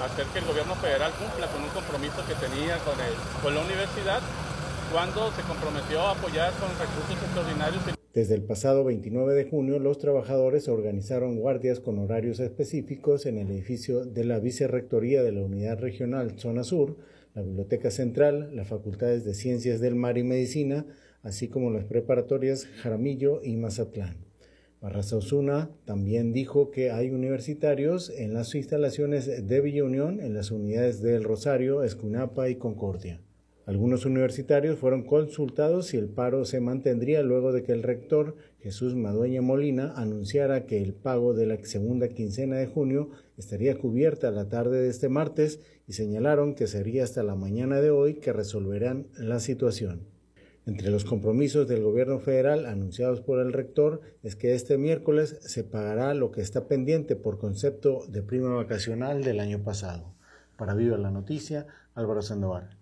hacer que el gobierno federal cumpla con un compromiso que tenía con la universidad cuando se comprometió a apoyar con recursos extraordinarios. Desde el pasado 29 de junio, los trabajadores organizaron guardias con horarios específicos en el edificio de la Vicerrectoría de la Unidad Regional Zona Sur, la Biblioteca Central, las Facultades de Ciencias del Mar y Medicina, así como las preparatorias Jaramillo y Mazatlán. Barraza Osuna también dijo que hay universitarios en las instalaciones de Villa Unión, en las unidades del Rosario, Escunapa y Concordia. Algunos universitarios fueron consultados si el paro se mantendría luego de que el rector Jesús Madueña Molina anunciara que el pago de la segunda quincena de junio estaría cubierta a la tarde de este martes y señalaron que sería hasta la mañana de hoy que resolverán la situación. Entre los compromisos del gobierno federal anunciados por el rector es que este miércoles se pagará lo que está pendiente por concepto de prima vacacional del año pasado. Para Viva la Noticia, Álvaro Sandoval.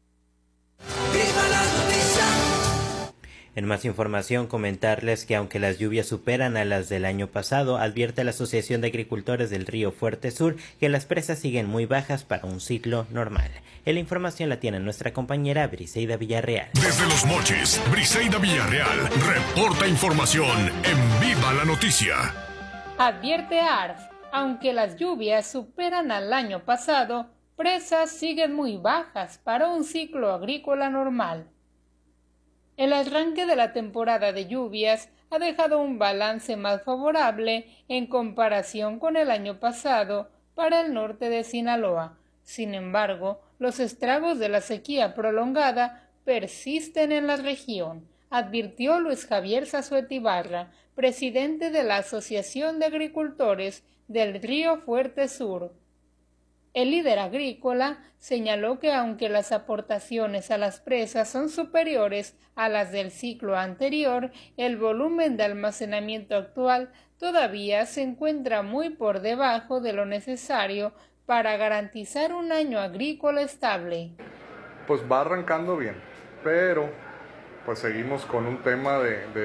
En más información, comentarles que aunque las lluvias superan a las del año pasado, advierte la Asociación de Agricultores del Río Fuerte Sur que las presas siguen muy bajas para un ciclo normal. La información la tiene nuestra compañera Briseida Villarreal. Desde Los Mochis, Briseida Villarreal reporta información en Viva la Noticia. Advierte ARF, aunque las lluvias superan al año pasado, presas siguen muy bajas para un ciclo agrícola normal. El arranque de la temporada de lluvias ha dejado un balance más favorable en comparación con el año pasado para el norte de Sinaloa. Sin embargo, los estragos de la sequía prolongada persisten en la región, advirtió Luis Javier Zazueta, presidente de la Asociación de Agricultores del Río Fuerte Sur. El líder agrícola señaló que aunque las aportaciones a las presas son superiores a las del ciclo anterior, el volumen de almacenamiento actual todavía se encuentra muy por debajo de lo necesario para garantizar un año agrícola estable. Pues va arrancando bien, pero pues seguimos con un tema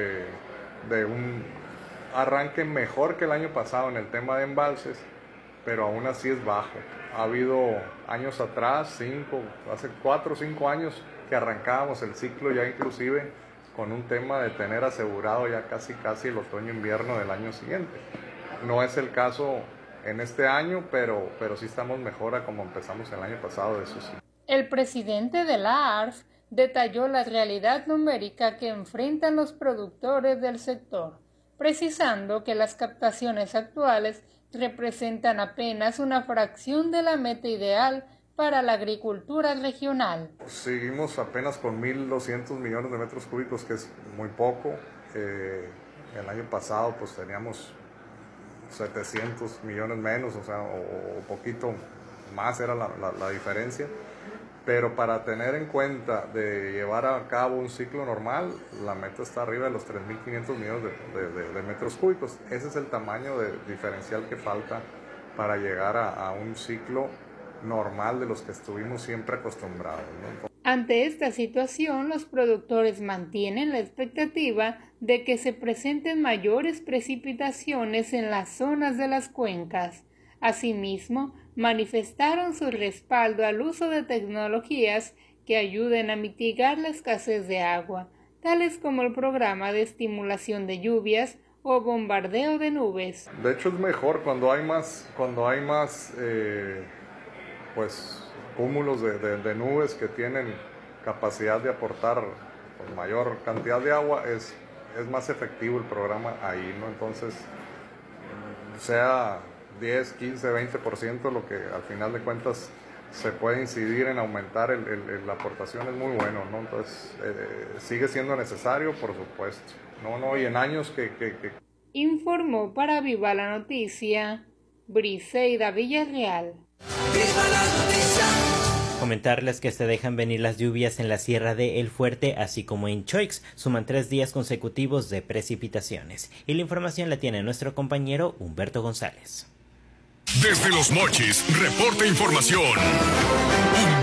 de un arranque mejor que el año pasado en el tema de embalses, pero aún así es bajo. Ha habido años atrás, hace 4 o 5 años que arrancábamos el ciclo ya inclusive con un tema de tener asegurado ya casi el otoño-invierno del año siguiente. No es el caso en este año, pero sí estamos mejor a como empezamos el año pasado, eso sí. El presidente de la ARF detalló la realidad numérica que enfrentan los productores del sector, precisando que las captaciones actuales representan apenas una fracción de la meta ideal para la agricultura regional. Seguimos apenas con 1.200 millones de metros cúbicos, que es muy poco. El año pasado pues teníamos 700 millones menos, o poquito más era la diferencia. Pero para tener en cuenta de llevar a cabo un ciclo normal, la meta está arriba de los 3.500 millones de metros cúbicos. Ese es el tamaño de diferencial que falta para llegar a un ciclo normal de los que estuvimos siempre acostumbrados, ¿no? Ante esta situación, los productores mantienen la expectativa de que se presenten mayores precipitaciones en las zonas de las cuencas. Asimismo, manifestaron su respaldo al uso de tecnologías que ayuden a mitigar la escasez de agua, tales como el programa de estimulación de lluvias o bombardeo de nubes. De hecho, es mejor cuando hay más pues cúmulos de nubes que tienen capacidad de aportar pues, mayor cantidad de agua, es más efectivo el programa ahí, ¿no? Entonces, sea 10, 15, 20%, lo que al final de cuentas se puede incidir en aumentar la aportación es muy bueno, ¿no? Entonces, sigue siendo necesario, por supuesto. Y en años que... Informó para Viva la Noticia, Briseida Villarreal. ¡Viva la noticia! Comentarles que se dejan venir las lluvias en la Sierra de El Fuerte, así como en Choix. Suman 3 días consecutivos de precipitaciones. Y la información la tiene nuestro compañero Humberto González. Desde Los Mochis, reporta información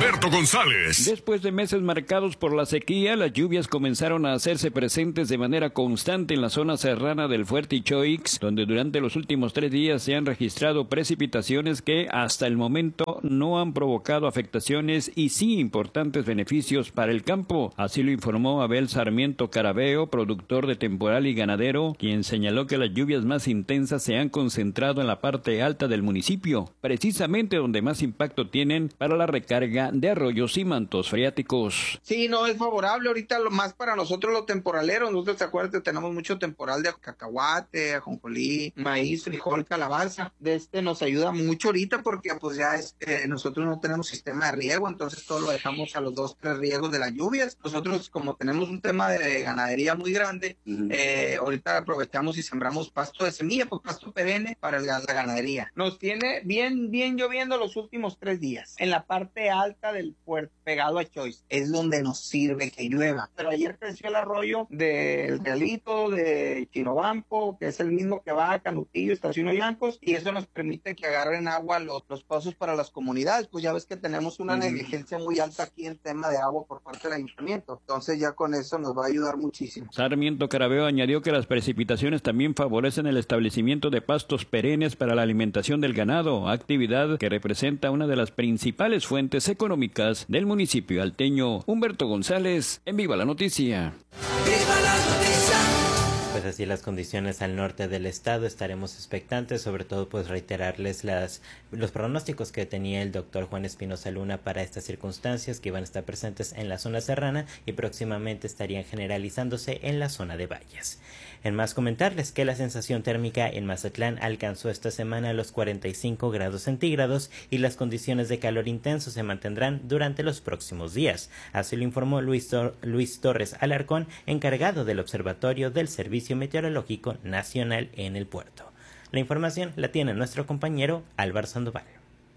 Humberto González. Después de meses marcados por la sequía, las lluvias comenzaron a hacerse presentes de manera constante en la zona serrana del Fuerte Ichoix, donde durante los últimos 3 días se han registrado precipitaciones que hasta el momento no han provocado afectaciones y sí importantes beneficios para el campo. Así lo informó Abel Sarmiento Carabeo, productor de temporal y ganadero, quien señaló que las lluvias más intensas se han concentrado en la parte alta del municipio, precisamente donde más impacto tienen para la recarga de arroyos y mantos freáticos. Sí, no, es favorable ahorita lo más para nosotros los temporaleros. Nosotros, te acuerdas que tenemos mucho temporal de cacahuate, ajonjolí, maíz, frijol, calabaza. Nos ayuda mucho ahorita porque pues ya nosotros no tenemos sistema de riego, entonces todo lo dejamos a los 2-3 riegos de las lluvias. Nosotros, como tenemos un tema de ganadería muy grande, ahorita aprovechamos y sembramos pasto de semilla, pues pasto perenne para la ganadería. Nos tiene bien lloviendo los últimos 3 días. En la parte alta del puerto, pegado a Choix, es donde nos sirve que llueva. Pero ayer creció el arroyo del Realito, de Chinobampo, que es el mismo que va a Canutillo, Estación Ollancos, y eso nos permite que agarren agua los pozos para las comunidades. Pues ya ves que tenemos una negligencia muy alta aquí en tema de agua por parte del ayuntamiento. Entonces ya con eso nos va a ayudar muchísimo. Sarmiento Carabeo añadió que las precipitaciones también favorecen el establecimiento de pastos perennes para la alimentación del ganado, actividad que representa una de las principales fuentes económicas del municipio alteño. Humberto González, en Viva la Noticia. ¡Viva la noticia! Pues así las condiciones al norte del estado, estaremos expectantes, sobre todo pues reiterarles los pronósticos que tenía el doctor Juan Espinosa Luna para estas circunstancias que iban a estar presentes en la zona serrana y próximamente estarían generalizándose en la zona de valles. En más, comentarles que la sensación térmica en Mazatlán alcanzó esta semana los 45 grados centígrados y las condiciones de calor intenso se mantendrán durante los próximos días. Así lo informó Luis Torres Alarcón, encargado del Observatorio del Servicio Meteorológico Nacional en el puerto. La información la tiene nuestro compañero Álvaro Sandoval.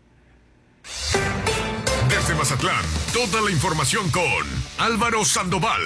Desde Mazatlán, toda la información con Álvaro Sandoval.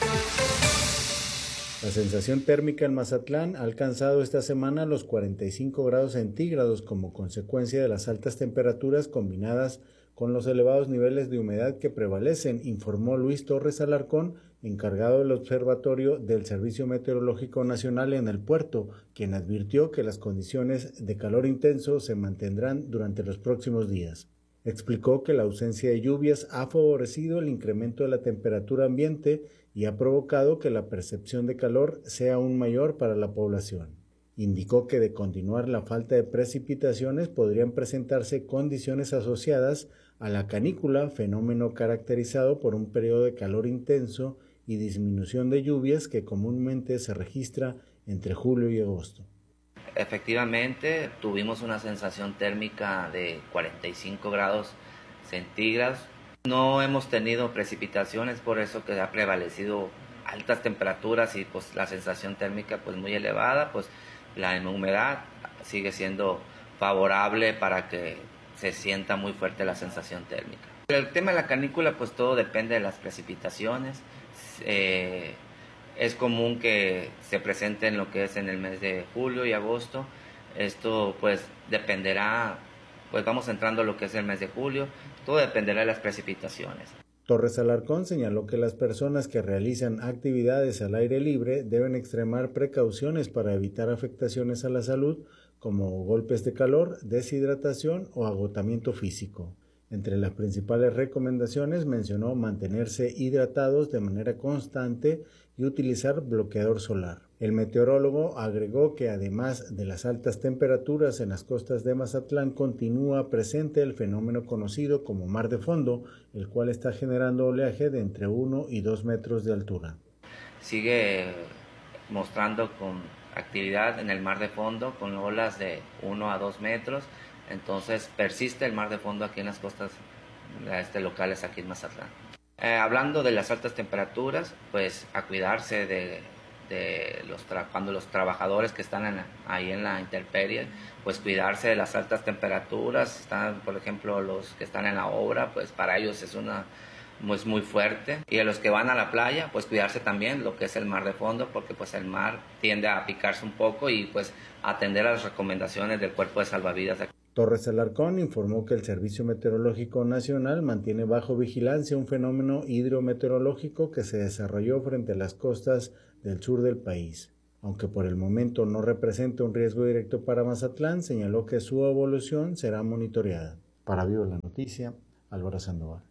La sensación térmica en Mazatlán ha alcanzado esta semana los 45 grados centígrados como consecuencia de las altas temperaturas combinadas con los elevados niveles de humedad que prevalecen, informó Luis Torres Alarcón, encargado del Observatorio del Servicio Meteorológico Nacional en el puerto, quien advirtió que las condiciones de calor intenso se mantendrán durante los próximos días. Explicó que la ausencia de lluvias ha favorecido el incremento de la temperatura ambiente y ha provocado que la percepción de calor sea aún mayor para la población. Indicó que de continuar la falta de precipitaciones podrían presentarse condiciones asociadas a la canícula, fenómeno caracterizado por un periodo de calor intenso y disminución de lluvias que comúnmente se registra entre julio y agosto. Efectivamente, tuvimos una sensación térmica de 45 grados centígrados. No hemos tenido precipitaciones, por eso que ha prevalecido altas temperaturas y pues la sensación térmica pues muy elevada, pues la humedad sigue siendo favorable para que se sienta muy fuerte la sensación térmica. El tema de la canícula pues todo depende de las precipitaciones. Es común que se presente en lo que es en el mes de julio y agosto. Esto pues dependerá, pues vamos entrando a lo que es el mes de julio, todo dependerá de las precipitaciones. Torres Alarcón señaló que las personas que realizan actividades al aire libre deben extremar precauciones para evitar afectaciones a la salud como golpes de calor, deshidratación o agotamiento físico. Entre las principales recomendaciones mencionó mantenerse hidratados de manera constante y utilizar bloqueador solar. El meteorólogo agregó que además de las altas temperaturas en las costas de Mazatlán continúa presente el fenómeno conocido como mar de fondo, el cual está generando oleaje de entre 1 y 2 metros de altura. Sigue mostrando con actividad en el mar de fondo con olas de 1 a 2 metros. Entonces persiste el mar de fondo aquí en las costas locales aquí en Mazatlán. Hablando de las altas temperaturas, pues a cuidarse cuando los trabajadores que están ahí en la intemperie, pues cuidarse de las altas temperaturas. Están, por ejemplo, los que están en la obra, pues para ellos es muy fuerte. Y a los que van a la playa, pues cuidarse también lo que es el mar de fondo, porque pues el mar tiende a picarse un poco y pues atender a las recomendaciones del cuerpo de salvavidas. Torres Alarcón informó que el Servicio Meteorológico Nacional mantiene bajo vigilancia un fenómeno hidrometeorológico que se desarrolló frente a las costas del sur del país. Aunque por el momento no representa un riesgo directo para Mazatlán, señaló que su evolución será monitoreada. Para Viva la Noticia, Álvaro Sandoval.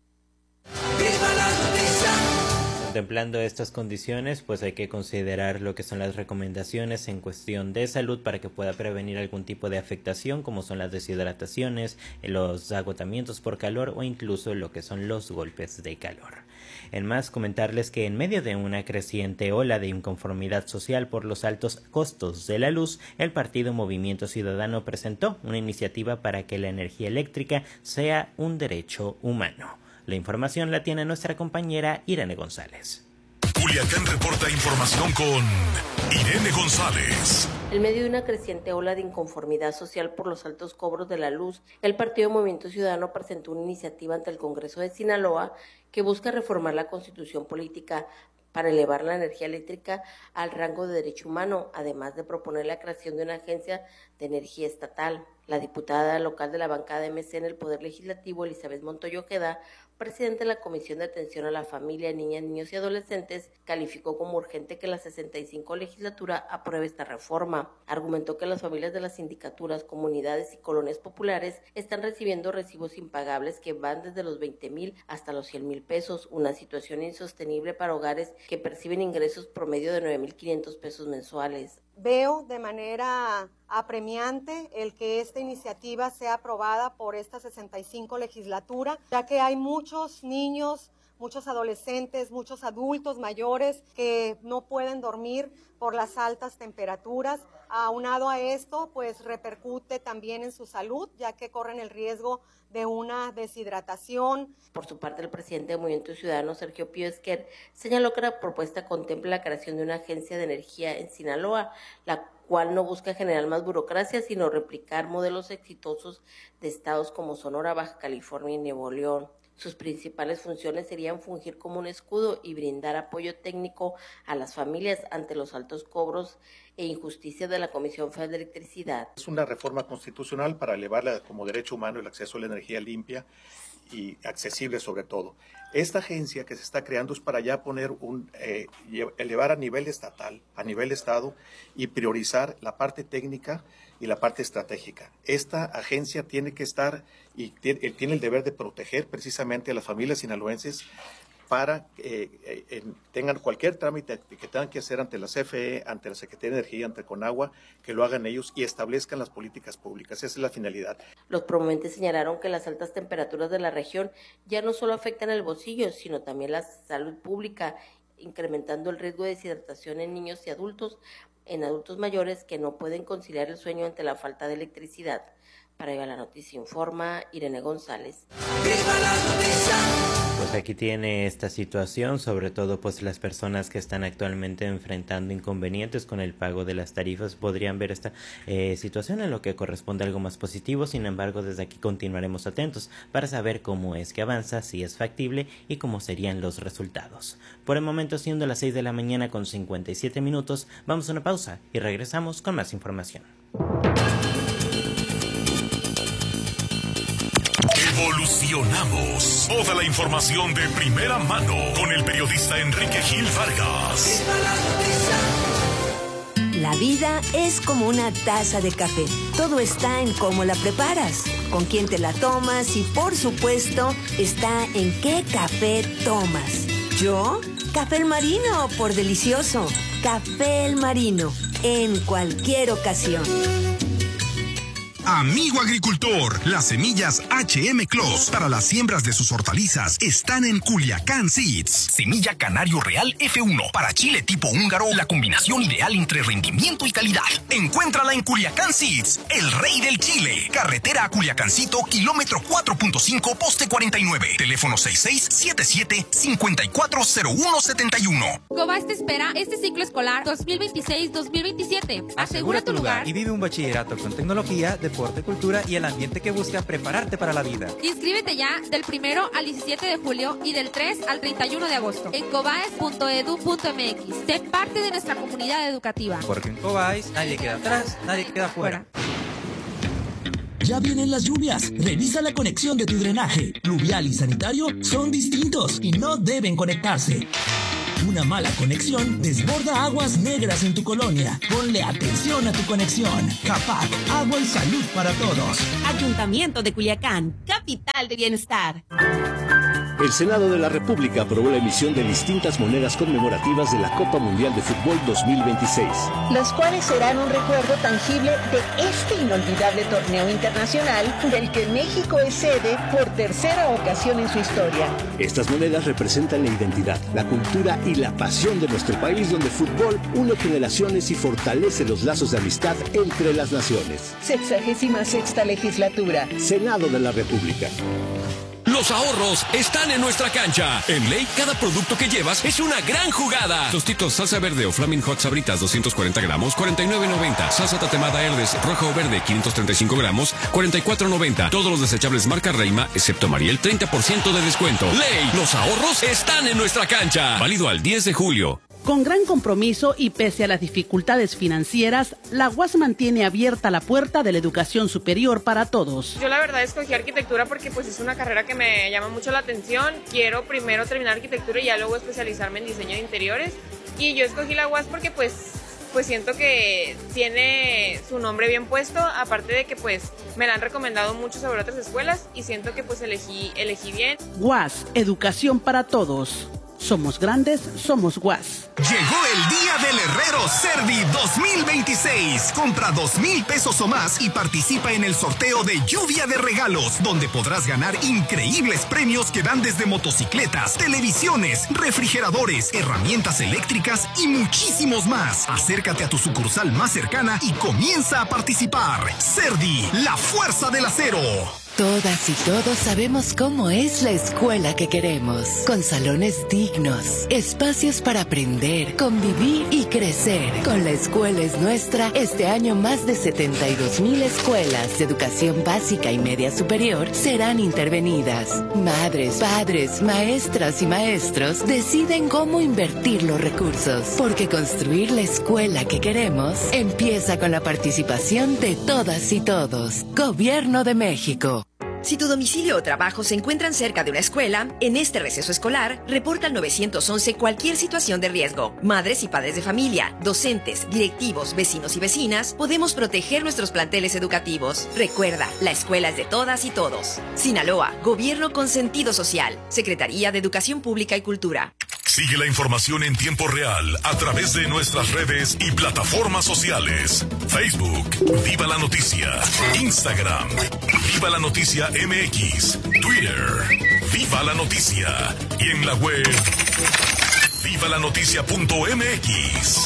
Contemplando estas condiciones, pues hay que considerar lo que son las recomendaciones en cuestión de salud para que pueda prevenir algún tipo de afectación, como son las deshidrataciones, los agotamientos por calor o incluso lo que son los golpes de calor. En más, comentarles que en medio de una creciente ola de inconformidad social por los altos costos de la luz, el partido Movimiento Ciudadano presentó una iniciativa para que la energía eléctrica sea un derecho humano. La información la tiene nuestra compañera Irene González. Culiacán reporta información con Irene González. En medio de una creciente ola de inconformidad social por los altos cobros de la luz, el Partido Movimiento Ciudadano presentó una iniciativa ante el Congreso de Sinaloa que busca reformar la Constitución política para elevar la energía eléctrica al rango de derecho humano, además de proponer la creación de una agencia de energía estatal. La diputada local de la bancada de MC en el Poder Legislativo, Elizabeth Montoya Ojeda, presidente de la Comisión de Atención a la Familia, Niñas, Niños y Adolescentes, calificó como urgente que la 65 legislatura apruebe esta reforma. Argumentó que las familias de las sindicaturas, comunidades y colonias populares están recibiendo recibos impagables que van desde los 20,000 hasta los 100,000 pesos, una situación insostenible para hogares que perciben ingresos promedio de 9,500 pesos mensuales. Veo de manera apremiante el que esta iniciativa sea aprobada por esta 65 legislatura, ya que hay muchos niños, muchos adolescentes, muchos adultos mayores que no pueden dormir por las altas temperaturas. Aunado a esto, pues repercute también en su salud, ya que corren el riesgo de una deshidratación. Por su parte, el presidente del Movimiento Ciudadano, Sergio Pío Esquer, señaló que la propuesta contempla la creación de una agencia de energía en Sinaloa, la cual no busca generar más burocracia, sino replicar modelos exitosos de estados como Sonora, Baja California y Nuevo León. Sus principales funciones serían fungir como un escudo y brindar apoyo técnico a las familias ante los altos cobros e injusticias de la Comisión Federal de Electricidad. Es una reforma constitucional para elevarla como derecho humano el acceso a la energía limpia y accesible sobre todo. Esta agencia que se está creando es para ya poner elevar a nivel estatal, a nivel estado y priorizar la parte técnica y la parte estratégica. Esta agencia tiene que estar y tiene el deber de proteger precisamente a las familias sinaloenses para que tengan cualquier trámite que tengan que hacer ante la CFE, ante la Secretaría de Energía, ante Conagua, que lo hagan ellos y establezcan las políticas públicas. Esa es la finalidad. Los promoventes señalaron que las altas temperaturas de la región ya no solo afectan el bolsillo, sino también la salud pública, incrementando el riesgo de deshidratación en niños y adultos, en adultos mayores que no pueden conciliar el sueño ante la falta de electricidad. Para Viva la Noticia informa Irene González. ¡Viva la noticia! Pues aquí tiene esta situación, sobre todo pues las personas que están actualmente enfrentando inconvenientes con el pago de las tarifas podrían ver esta situación en lo que corresponde a algo más positivo. Sin embargo, desde aquí continuaremos atentos para saber cómo es que avanza, si es factible y cómo serían los resultados. Por el momento, siendo las 6 de la mañana con 57 minutos, vamos a una pausa y regresamos con más información. Evolucionamos. Toda la información de primera mano con el periodista Enrique Gil Vargas. La vida es como una taza de café. Todo está en cómo la preparas, con quién te la tomas y, por supuesto, está en qué café tomas. ¿Yo? Café El Marino, por delicioso. Café El Marino, en cualquier ocasión. Amigo agricultor, las semillas HM Clos para las siembras de sus hortalizas están en Culiacán Seeds. Semilla Canario Real F1 para chile tipo húngaro, la combinación ideal entre rendimiento y calidad. Encuéntrala en Culiacán Seeds, el rey del chile. Carretera a Culiacancito, kilómetro 4.5, poste 49. Teléfono 6677-540171. Cobás te espera este ciclo escolar 2026-2027. Asegura tu lugar y vive un bachillerato con tecnología, deporte, cultura y el ambiente que busca prepararte para la vida. Inscríbete ya del 1 al 17 de julio y del 3 al 31 de agosto en cobaes.edu.mx. Sé parte de nuestra comunidad educativa. Porque en Cobáis nadie queda atrás, nadie queda fuera. Ya vienen las lluvias. Revisa la conexión de tu drenaje. Pluvial y sanitario son distintos y no deben conectarse. Una mala conexión desborda aguas negras en tu colonia. Ponle atención a tu conexión. Capac, agua y salud para todos. Ayuntamiento de Culiacán, capital de bienestar. El Senado de la República aprobó la emisión de distintas monedas conmemorativas de la Copa Mundial de Fútbol 2026. Las cuales serán un recuerdo tangible de este inolvidable torneo internacional del que México es sede por tercera ocasión en su historia. Estas monedas representan la identidad, la cultura y la pasión de nuestro país, donde el fútbol une generaciones y fortalece los lazos de amistad entre las naciones. 66ª legislatura. Senado de la República. Los ahorros están en nuestra cancha. En Ley, cada producto que llevas es una gran jugada. Tostitos salsa verde o Flaming Hot Sabritas 240 gramos, 49.90. Salsa tatemada Herdes roja o verde 535 gramos, 44.90. Todos los desechables marca Reima, excepto Mariel, 30% de descuento. Ley, los ahorros están en nuestra cancha. Válido al 10 de julio. Con gran compromiso y pese a las dificultades financieras, la UAS mantiene abierta la puerta de la educación superior para todos. Yo la verdad escogí arquitectura porque pues es una carrera que me llama mucho la atención. Quiero primero terminar arquitectura y ya luego especializarme en diseño de interiores. Y yo escogí la UAS porque pues siento que tiene su nombre bien puesto, aparte de que pues me la han recomendado mucho sobre otras escuelas y siento que pues elegí bien. UAS, educación para todos. Somos grandes, somos UAS. Llegó el día del Herrero Cerdi 2026. Compra 2,000 pesos o más y participa en el sorteo de Lluvia de Regalos, donde podrás ganar increíbles premios que van desde motocicletas, televisiones, refrigeradores, herramientas eléctricas y muchísimos más. Acércate a tu sucursal más cercana y comienza a participar. Cerdi, la fuerza del acero. Todas y todos sabemos cómo es la escuela que queremos, con salones dignos, espacios para aprender, convivir y crecer. Con La Escuela es Nuestra, este año más de 72,000 escuelas de educación básica y media superior serán intervenidas. Madres, padres, maestras y maestros deciden cómo invertir los recursos, porque construir la escuela que queremos empieza con la participación de todas y todos. Gobierno de México. Si tu domicilio o trabajo se encuentran cerca de una escuela, en este receso escolar, reporta al 911 cualquier situación de riesgo. Madres y padres de familia, docentes, directivos, vecinos y vecinas, podemos proteger nuestros planteles educativos. Recuerda, la escuela es de todas y todos. Sinaloa, Gobierno con sentido social. Secretaría de Educación Pública y Cultura. Sigue la información en tiempo real a través de nuestras redes y plataformas sociales. Facebook, Viva la Noticia. Instagram, Viva la Noticia MX. Twitter, Viva la Noticia. Y en la web, vivalanoticia.mx.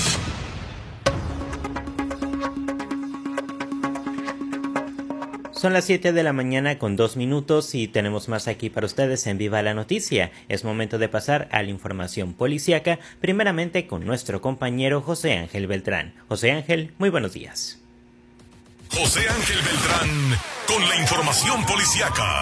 Son las 7 de la mañana con 2 minutos y tenemos más aquí para ustedes en Viva la Noticia. Es momento de pasar a la información policíaca, primeramente con nuestro compañero José Ángel Beltrán. José Ángel, muy buenos días. José Ángel Beltrán con la información policíaca.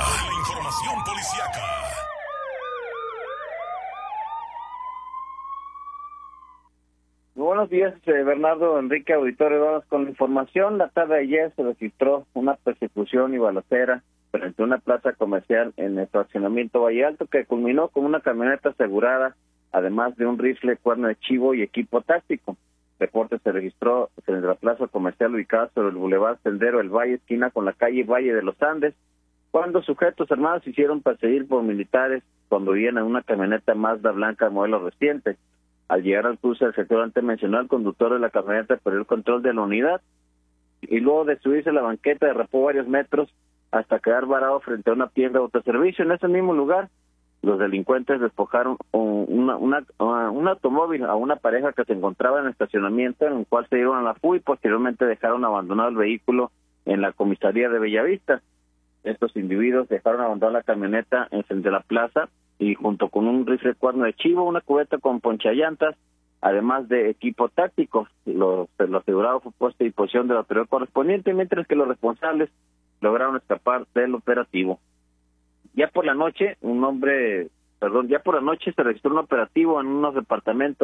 Buenos días, Bernardo, Enrique, auditorio. Vamos con la información. La tarde de ayer se registró una persecución y balacera frente a una plaza comercial en el fraccionamiento Valle Alto que culminó con una camioneta asegurada, además de un rifle, cuerno de chivo y equipo táctico. Reporte se registró frente a la plaza comercial ubicada sobre el Boulevard Sendero El Valle, esquina con la calle Valle de los Andes, cuando sujetos armados se hicieron perseguir por militares cuando vivían en una camioneta Mazda blanca modelo reciente. Al llegar al cruce del sector antes mencionado, el conductor de la camioneta perdió el control de la unidad y luego de subirse a la banqueta derrapó varios metros hasta quedar varado frente a una tienda de autoservicio. En ese mismo lugar, los delincuentes despojaron un automóvil a una pareja que se encontraba en el estacionamiento, en el cual se dieron a la fuga y posteriormente dejaron abandonado el vehículo en la comisaría de Bellavista. Estos individuos dejaron abandonada la camioneta en frente de la plaza y junto con un rifle cuerno de chivo, una cubeta con ponchallantas, además de equipo táctico. Lo asegurado fue puesto a disposición de la autoridad correspondiente, mientras que los responsables lograron escapar del operativo. Ya por la noche se registró un operativo en unos departamentos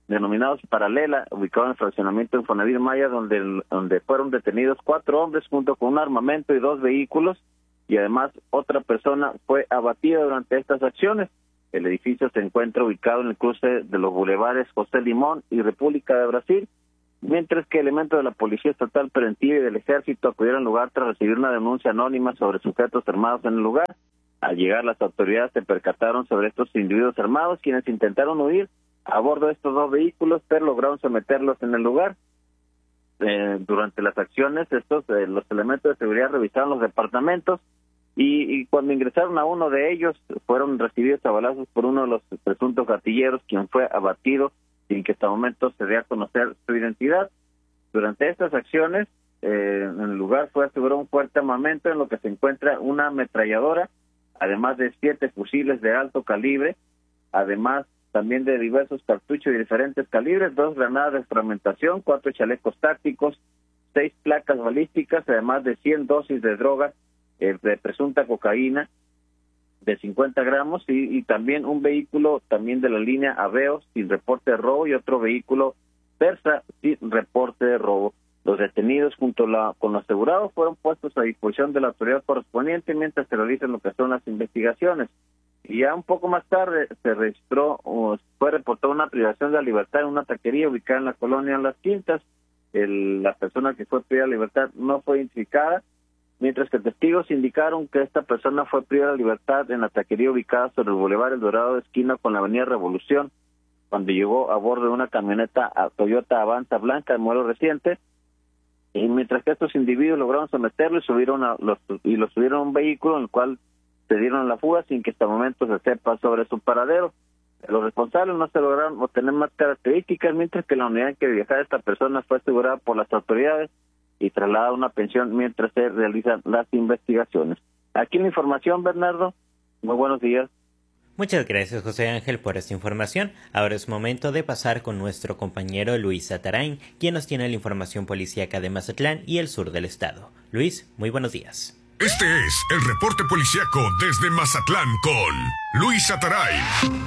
denominados Paralela, ubicado en el fraccionamiento Infonavit Maya, donde fueron detenidos 4 hombres junto con un armamento y 2 vehículos, y además otra persona fue abatida durante estas acciones. El edificio se encuentra ubicado en el cruce de los bulevares José Limón y República de Brasil, mientras que elementos de la Policía Estatal Preventiva y del Ejército acudieron al lugar tras recibir una denuncia anónima sobre sujetos armados en el lugar. Al llegar, las autoridades se percataron sobre estos individuos armados, quienes intentaron huir a bordo de estos 2 vehículos, pero lograron someterlos en el lugar. Durante las acciones, los elementos de seguridad revisaron los departamentos y cuando ingresaron a uno de ellos, fueron recibidos a balazos por uno de los presuntos gatilleros, quien fue abatido sin que hasta el momento se dé a conocer su identidad. Durante estas acciones, en el lugar fue asegurado un fuerte armamento en lo que se encuentra una ametralladora, además de 7 fusiles de alto calibre, además también de diversos cartuchos de diferentes calibres, 2 granadas de fragmentación, 4 chalecos tácticos, 6 placas balísticas, además de 100 dosis de droga de presunta cocaína de 50 gramos y también un vehículo también de la línea Aveo sin reporte de robo y otro vehículo Versa sin reporte de robo. Los detenidos junto con los asegurados fueron puestos a disposición de la autoridad correspondiente mientras se realizan lo que son las investigaciones. Y ya un poco más tarde fue reportada una privación de la libertad en una taquería ubicada en la colonia Las Quintas. La persona que fue privada de libertad no fue identificada, mientras que testigos indicaron que esta persona fue privada de libertad en la taquería ubicada sobre el Boulevard El Dorado, esquina con la Avenida Revolución, cuando llegó a bordo de una camioneta Toyota Avanza blanca de modelo reciente, y mientras que estos individuos lograron someterlo y lo subieron a un vehículo en el cual se dieron la fuga sin que hasta el momento se sepa sobre su paradero. Los responsables no se lograron obtener más características, mientras que la unidad en que viajaba esta persona fue asegurada por las autoridades y trasladada a una pensión mientras se realizan las investigaciones. Aquí la información, Bernardo. Muy buenos días. Muchas gracias, José Ángel, por esta información. Ahora es momento de pasar con nuestro compañero Luis Atarain, quien nos tiene la información policíaca de Mazatlán y el sur del estado. Luis, muy buenos días. Este es el reporte policíaco desde Mazatlán con Luis Atarain.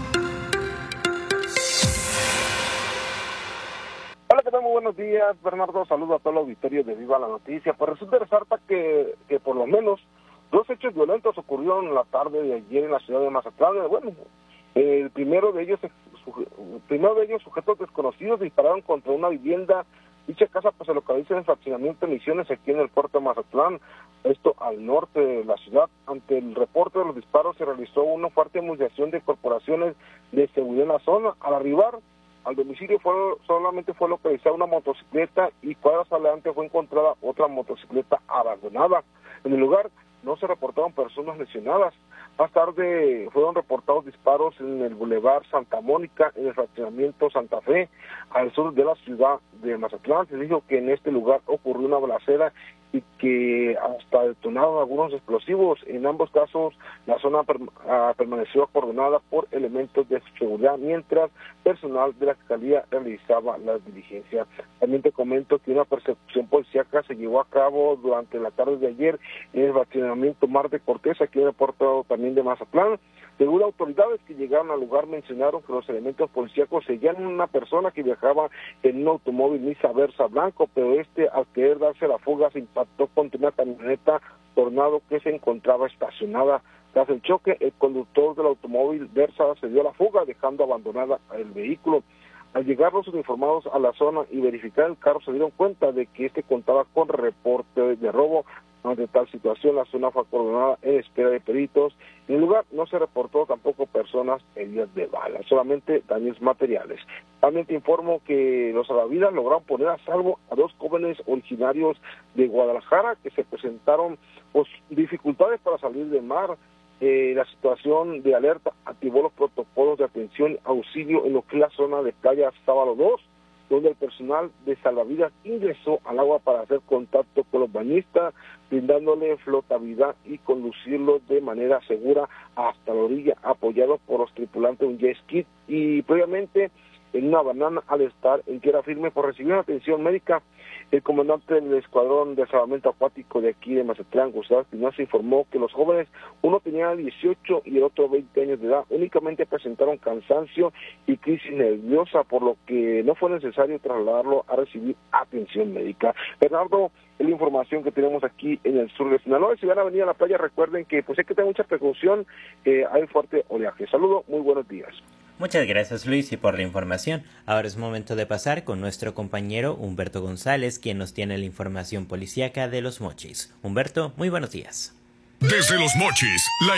Hola, ¿qué tal? Muy buenos días, Bernardo. Saludo a todo el auditorio de Viva la Noticia. Pues resulta resalta que por lo menos 2 hechos violentos ocurrieron la tarde de ayer en la ciudad de Mazatlán. Bueno, el primero de ellos sujetos desconocidos dispararon contra una vivienda. Dicha casa pues se localiza en el fraccionamiento de Misiones, aquí en el puerto de Mazatlán, esto al norte de la ciudad. Ante el reporte de los disparos se realizó una fuerte movilización de corporaciones de seguridad en la zona. Al arribar al domicilio solamente fue localizada una motocicleta y cuadras adelante fue encontrada otra motocicleta abandonada. En el lugar no se reportaron personas lesionadas. Más tarde fueron reportados disparos en el Boulevard Santa Mónica, en el fraccionamiento Santa Fe, al sur de la ciudad de Mazatlán. Se dijo que en este lugar ocurrió una balacera y que hasta detonaron algunos explosivos. En ambos casos la zona permaneció acordonada por elementos de seguridad, mientras personal de la Fiscalía realizaba las diligencias. También te comento que una persecución policíaca se llevó a cabo durante la tarde de ayer en el fraccionamiento Mar de Cortés, aquí en el puerto también de Mazatlán. Según autoridades que llegaron al lugar, mencionaron que los elementos policíacos seguían una persona que viajaba en un automóvil Nissan Versa blanco, pero al querer darse la fuga se impactó contra una camioneta Tornado que se encontraba estacionada. Tras el choque, el conductor del automóvil Versa se dio a la fuga, dejando abandonada el vehículo. Al llegar los uniformados a la zona y verificar el carro, se dieron cuenta de que contaba con reporte de robo. Ante tal situación, la zona fue acordonada en espera de peritos. En el lugar no se reportó tampoco personas heridas de bala, solamente daños materiales. También te informo que los salvavidas lograron poner a salvo a 2 jóvenes originarios de Guadalajara que se presentaron dificultades para salir del mar. La situación de alerta activó los protocolos de atención y auxilio en lo que es la zona de playa Sábalo 2, donde el personal de salvavidas ingresó al agua para hacer contacto con los bañistas, brindándole flotabilidad y conducirlos de manera segura hasta la orilla, apoyados por los tripulantes de un jet ski. Y previamente en una banana al estar en tierra firme por recibir una atención médica. El comandante del Escuadrón de Salvamento Acuático de aquí de Mazatlán, Gustavo Espinosa, informó que los jóvenes, uno tenía 18 y el otro 20 años de edad, únicamente presentaron cansancio y crisis nerviosa, por lo que no fue necesario trasladarlo a recibir atención médica. Bernardo, es la información que tenemos aquí en el sur de Sinaloa. Si van a venir a la playa, recuerden que pues hay que tener mucha precaución, hay fuerte oleaje. Saludos, muy buenos días. Muchas gracias, Luis, y por la información. Ahora es momento de pasar con nuestro compañero Humberto González, quien nos tiene la información policíaca de Los Mochis. Humberto, muy buenos días. Desde Los Mochis, la